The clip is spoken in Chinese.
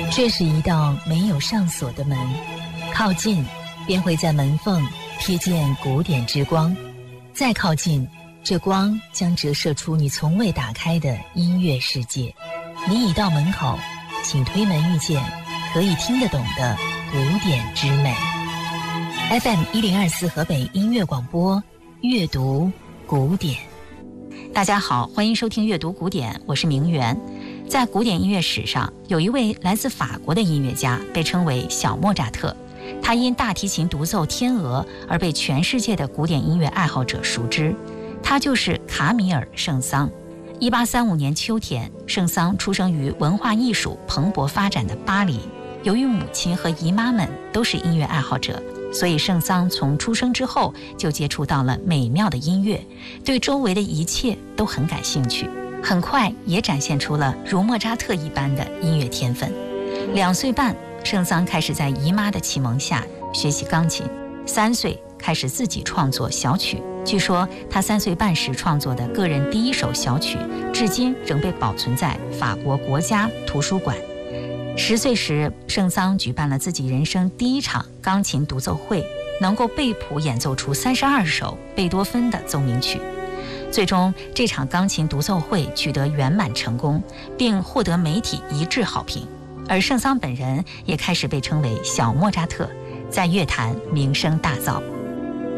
这是一道没有上锁的门，靠近便会在门缝瞥见古典之光，再靠近，这光将折射出你从未打开的音乐世界。你已到门口，请推门遇见可以听得懂的古典之美。FM 1024河北音乐广播，阅读古典。 大家好，欢迎收听阅读古典，我是明媛。在古典音乐史上，有一位来自法国的音乐家，被称为小莫扎特。他因大提琴独奏《天鹅》而被全世界的古典音乐爱好者熟知。他就是卡米尔·圣桑。1835年秋天，圣桑出生于文化艺术蓬勃发展的巴黎。由于母亲和姨妈们都是音乐爱好者，所以圣桑从出生之后就接触到了美妙的音乐，对周围的一切都很感兴趣。很快也展现出了如莫扎特一般的音乐天分。2岁半，圣桑开始在姨妈的启蒙下学习钢琴。3岁开始自己创作小曲，据说他3岁半时创作的个人第一首小曲，至今仍被保存在法国国家图书馆。10岁时，圣桑举办了自己人生第一场钢琴独奏会，能够背谱演奏出32首贝多芬的奏鸣曲。最终，这场钢琴独奏会取得圆满成功，并获得媒体一致好评。而圣桑本人也开始被称为小莫扎特，在乐坛名声大噪。